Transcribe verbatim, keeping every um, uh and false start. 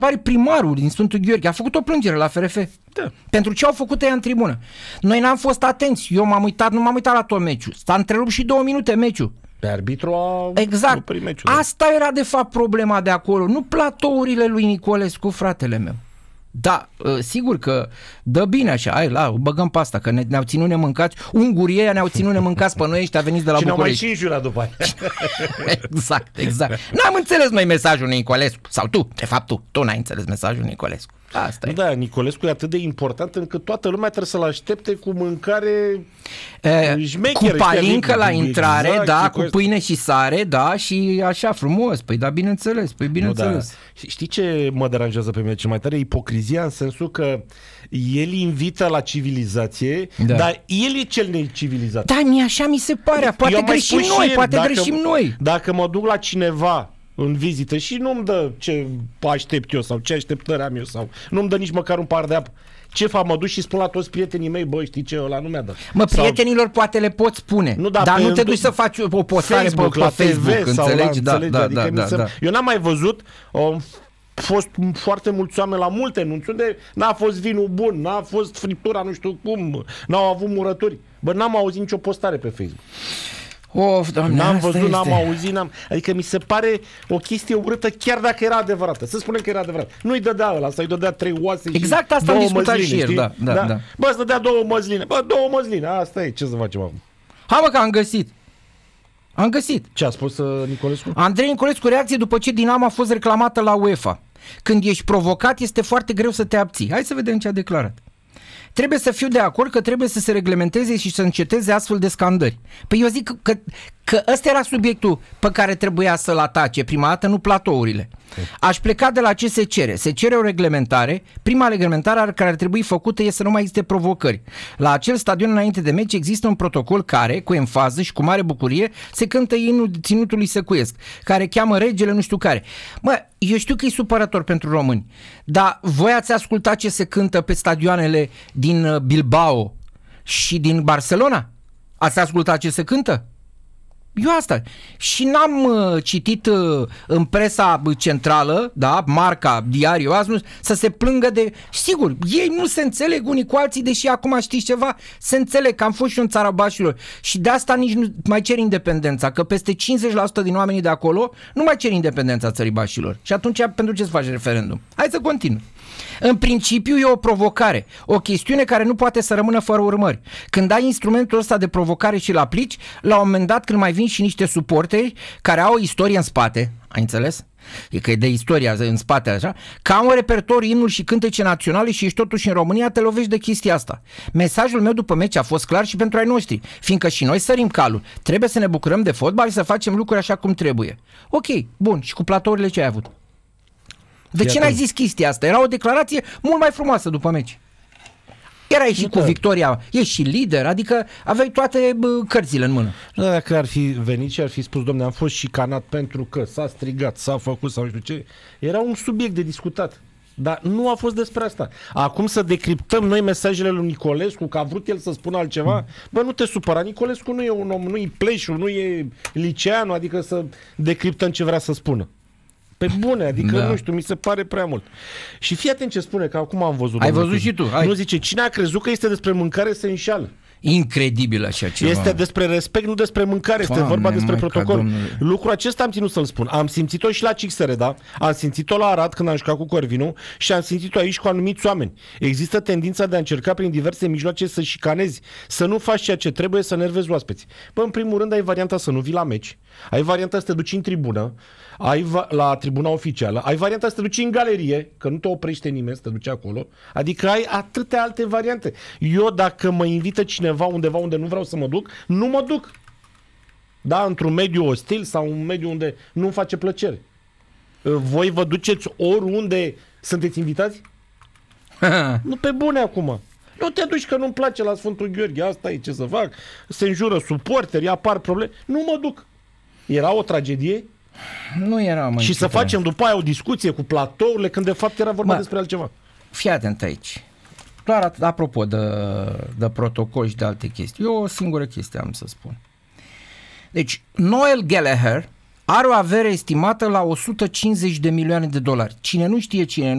pare primarul din Sfântul Gheorghe, a făcut o plângere la F R F. Da. Pentru ce au făcut ea în tribună. Noi n-am fost atenți, eu m-am uitat, nu m-am uitat la tot meciul. S-a întrerupt și două minute meciul. Pe arbitru a exact. oprit meciul. Asta da. Era de fapt problema de acolo, nu platourile lui Nicolescu, fratele meu. Da, sigur că dă bine așa, hai, la, băgăm pe asta, că ne, ne-au ținut nemâncați, ungurii ăia ne-au ținut nemâncați pe noi ăștia veniți de la și București. Și ne-au mai și înjurat după aia. Exact, exact. N-am înțeles noi mesajul lui Nicolescu, sau tu, de fapt tu, tu n-ai înțeles mesajul lui Nicolescu. Asta nu, e. Da, Nicolescu e atât de important încât toată lumea trebuie să-l aștepte cu mâncare e, șmecheră. Cu palincă la intrare, exact, da, cu Nicolescu. pâine și sare, da, și așa frumos. Păi da, bineînțeles, păi bineînțeles. Da. Știi ce mă deranjează pe mine cel mai tare? Ipocrizia în sensul că el invită la civilizație, da. Dar el e cel necivilizat. Da, mie așa mi se pare, poate greșim noi, el, poate dacă, greșim noi. Dacă mă duc la cineva în vizită și nu-mi dă ce aștept eu sau ce așteptări am eu sau nu-mi dă nici măcar un par de apă, ce fac? Mă duc și spun la toți prietenii mei, băi, știi ce, ăla nu mi-a dat. Mă, sau... prietenilor poate le poți spune, nu, da, dar nu te duci să faci o postare Facebook, pe, pe Facebook, Facebook sau înțelegi? la, Da, înțelegi? da, Adică da, da, se... da. Eu n-am mai văzut, au fost foarte mulți oameni la multe nunți unde n-a fost vinul bun, n-a fost friptura nu știu cum, n-au avut murături. Bă, n-am auzit nicio postare pe Facebook. Of, Doamne, n-am văzut, este. n-am auzit, n-am... Adică mi se pare o chestie urâtă chiar dacă era adevărată. Să spunem că era adevărat. Nu-i dădea ăla, să-i dădea trei oase exact și asta două am discutat măsline, și ieri, da, da, da, da. Bă, îți dădea două măsline. Bă, două măsline, asta e, ce să facem acum? Hai mă că am găsit. Am găsit. Ce a spus uh, Nicolescu? Andrei Nicolescu, reacție după ce Dinamo a fost reclamată la UEFA. Când ești provocat, este foarte greu să te abții. Hai să vedem ce a declarat. Trebuie să fiu de acord că trebuie să se reglementeze și să înceteze astfel de scandări. Păi eu zic că, că ăsta era subiectul pe care trebuia să-l atace prima dată, nu platourile. Aș pleca de la ce se cere. Se cere o reglementare. Prima reglementare care ar trebui făcută este să nu mai existe provocări. La acel stadion înainte de meci există un protocol care, cu enfază și cu mare bucurie, se cântă imnul ținutului Săcuiesc, care cheamă regele nu știu care. Mă, eu știu că e supărător pentru români, dar voi ați ascultat ce se cântă pe stadioanele din Bilbao și din Barcelona? Ați ascultat ce se cântă? Eu asta. Și n-am uh, citit uh, în presa centrală, da, Marca, Diariul azi, nu, să se plângă de... Sigur, ei nu se înțeleg unii cu alții, deși acum știți ceva, se înțeleg că am fost și eu în țara Bașilor și de asta nici nu mai cer independența, că peste cincizeci la sută din oamenii de acolo nu mai cer independența țării Bașilor. Și atunci pentru ce să faci referendum? Hai să continui. În principiu e o provocare, o chestiune care nu poate să rămână fără urmări. Când ai instrumentul ăsta de provocare și îl aplici, la un moment dat când mai vin și niște suporteri care au o istorie în spate, ai înțeles? E că e de istoria în spate așa, că au un repertoriu, imnuri și cântece naționale și ești totuși în România, te lovești de chestia asta. Mesajul meu după meci a fost clar și pentru ai noștri, fiindcă și noi sărim calul. Trebuie să ne bucurăm de fotbal și să facem lucruri așa cum trebuie. Ok, bun, și cu platourile ce ai avut? De ce n-ai zis chestia asta? Era o declarație mult mai frumoasă după meci. Erai și nu cu da. victoria, ești și lider, adică aveai toate bă, cărțile în mână. Nu, dacă ar fi venit și ar fi spus, domne, am fost șicanat pentru că s-a strigat, s-a făcut sau nu știu ce, era un subiect de discutat. Dar nu a fost despre asta. Acum să decriptăm noi mesajele lui Nicolescu, că a vrut el să spună altceva, bă, nu te supăra, Nicolescu nu e un om, nu e pleșul, nu e liceanu, adică să decriptăm ce vrea să spună. Pe bune, adică da. Nu știu, mi se pare prea mult. Și fii atent ce spune, că acum am văzut. Ai văzut și tu. Hai. Nu zice, cine a crezut că este despre mâncare se înșeală. Incredibil așa ceva. Este despre respect, nu despre mâncare, este Doamne, vorba despre protocol. Domnule. Lucrul acesta am ținut să-l spun. Am simțit-o și la C X R, da? Am simțit-o la Arad când am jucat cu Corvinu și am simțit-o aici cu anumiți oameni. Există tendința de a încerca prin diverse mijloace să șicanezi, să nu faci ceea ce trebuie, să nervezi oaspeți. Bă, în primul rând ai varianta să nu vii la meci, ai varianta să te duci în tribună, ai va- la tribuna oficială, ai varianta să te duci în galerie, că nu te oprește nimeni să te duci acolo, adică ai atâtea alte variante. Eu dacă mă invită cineva undeva unde nu vreau să mă duc, nu mă duc. Da, într-un mediu ostil sau un mediu unde nu-mi face plăcere. Voi vă duceți oriunde sunteți invitați? Nu pe bune acum. Nu te duci că nu-mi place la Sfântul Gheorghe, asta e ce să fac, se înjură suporteri, apar probleme, nu mă duc. Era o tragedie? Nu era, mă. Și să facem după aia o discuție cu platourile când de fapt era vorba mă, despre altceva. Fii atent aici. Doar atât, apropo de, de protocol și de alte chestii. Eu o singură chestie am să spun. Deci, Noel Gallagher are o avere estimată la o sută cincizeci de milioane de dolari. Cine nu știe cine